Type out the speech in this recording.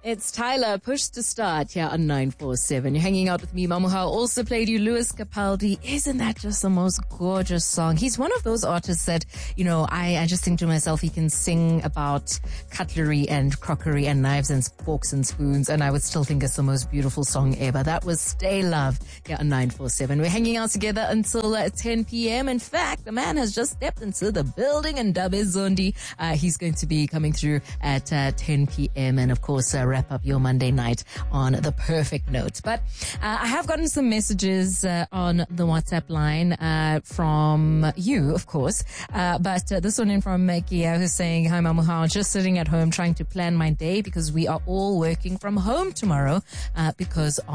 It's Tyler, Push to Start here on 947. You're hanging out with me, Mamuha. Also played you Lewis Capaldi. Isn't that just the most gorgeous song? He's one of those artists that, I just think to myself, he can sing about cutlery and crockery and knives and forks and spoons, and I would still think it's the most beautiful song ever. That was Stay Love here on 947. We're hanging out together until 10 p.m. In fact, the man has just stepped into the building, and Dabe Zondi, he's going to be coming through at 10 p.m. and of course, wrap up your Monday night on the perfect note. But I have gotten some messages on the WhatsApp line from you, of course. But this one in from Kia, who's saying, "Hi, Mamuha, just sitting at home trying to plan my day because we are all working from home tomorrow because